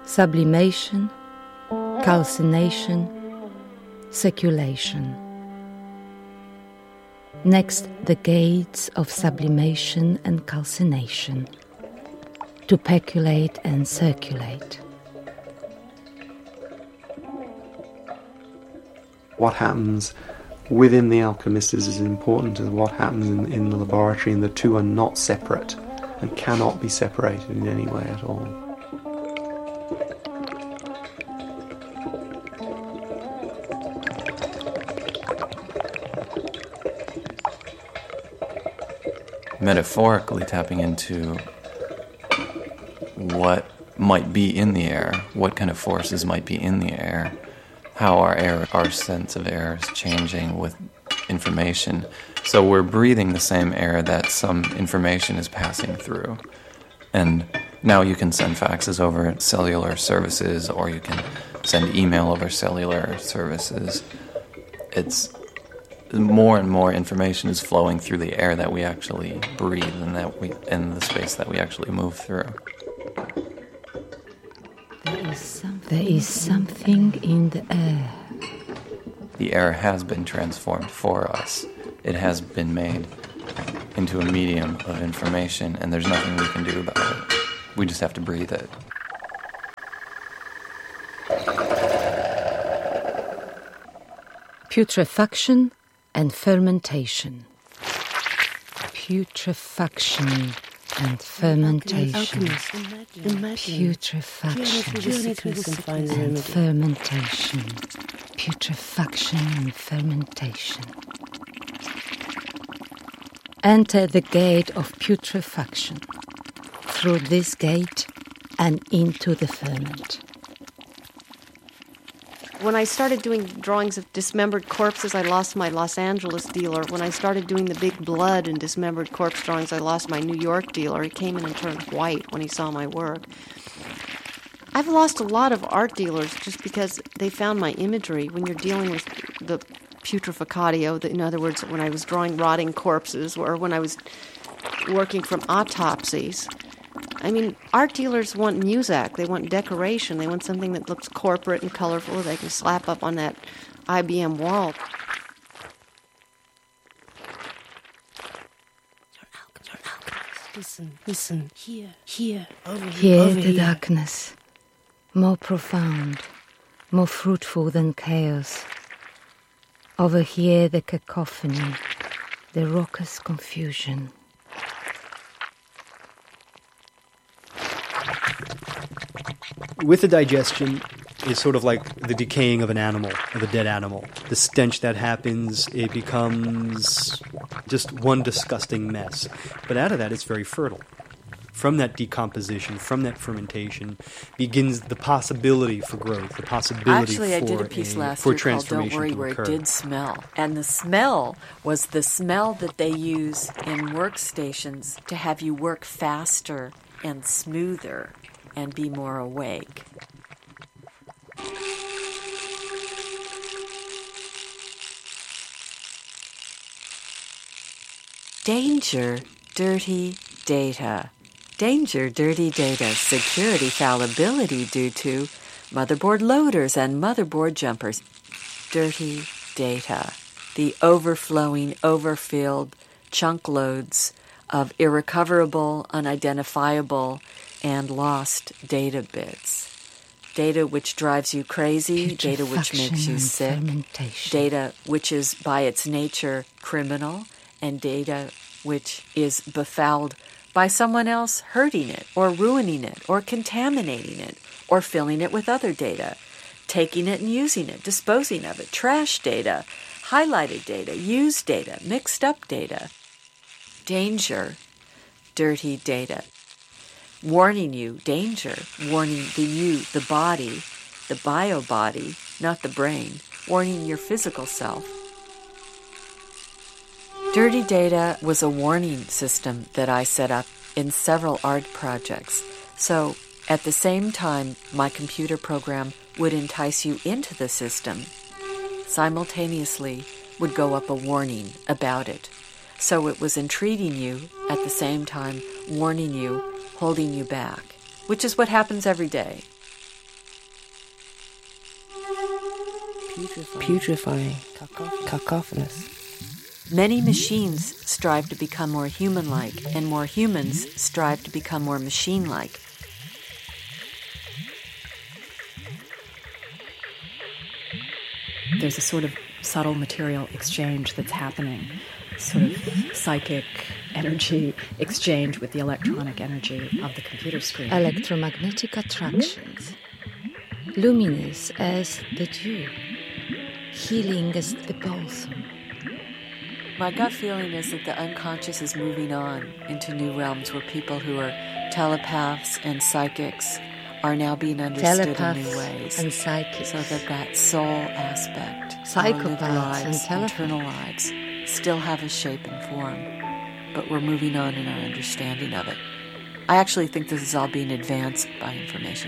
sublimation, calcination, circulation. Next, the gates of sublimation and calcination, to percolate and circulate. What happens within the alchemist is as important as what happens in the laboratory, and the two are not separate and cannot be separated in any way at all. Metaphorically tapping into what might be in the air, what kind of forces might be in the air, how our sense of air is changing with information. So we're breathing the same air that some information is passing through. And now you can send faxes over cellular services, or you can send email over cellular services. It's more and more information is flowing through the air that we actually breathe and in the space that we actually move through. There is something in the air. The air has been transformed for us. It has been made into a medium of information, and there's nothing we can do about it. We just have to breathe it. Putrefaction and fermentation. Putrefaction and fermentation. Putrefaction and fermentation. Putrefaction and fermentation. Enter the gate of putrefaction. Through this gate and into the ferment. When I started doing drawings of dismembered corpses, I lost my Los Angeles dealer. When I started doing the big blood and dismembered corpse drawings, I lost my New York dealer. He came in and turned white when he saw my work. I've lost a lot of art dealers just because they found my imagery. When you're dealing with the putreficatio, in other words, when I was drawing rotting corpses, or when I was working from autopsies, I mean, art dealers want muzak, they want decoration, they want something that looks corporate and colorful they can slap up on that IBM wall. Listen, here, over here. Here, the darkness, more profound, more fruitful than chaos. Over here, the cacophony, the raucous confusion. With the digestion, it's sort of like the decaying of an animal, of a dead animal. The stench that happens, it becomes just one disgusting mess. But out of that, it's very fertile. From that decomposition, from that fermentation, begins the possibility for growth, the possibility Actually, I did a piece last for year called transformation Don't Worry, to where occur. it did smell. And the smell was the smell that they use in workstations to have you work faster and smoother and be more awake. Danger, dirty data. Danger, dirty data. Security fallibility due to motherboard loaders and motherboard jumpers. Dirty data. The overflowing, overfilled chunk loads of irrecoverable, unidentifiable, and lost data bits. Data which drives you crazy, data which makes you sick, data which is by its nature criminal, and data which is befouled by someone else hurting it, or ruining it, or contaminating it, or filling it with other data, taking it and using it, disposing of it, trash data, highlighted data, used data, mixed up data. Danger, dirty data. Warning you, danger, warning the you, the body, the bio-body, not the brain, warning your physical self. Dirty data was a warning system that I set up in several art projects. So, at the same time my computer program would entice you into the system, simultaneously would go up a warning about it. So it was entreating you, at the same time warning you, holding you back, which is what happens every day. putrefying, cacophonous. Many machines strive to become more human-like, and more humans strive to become more machine-like. There's a sort of subtle material exchange that's happening, sort of psychic energy exchange with the electronic energy of the computer screen. Electromagnetic attractions, luminous as the dew, healing as the balsam. My gut feeling is that the unconscious is moving on into new realms where people who are telepaths and psychics are now being understood in new ways. And psychics. So that soul aspect, Psychopaths our lived lives, and telepaths. internal lives, still have a shape and form. But we're moving on in our understanding of it. I actually think this is all being advanced by information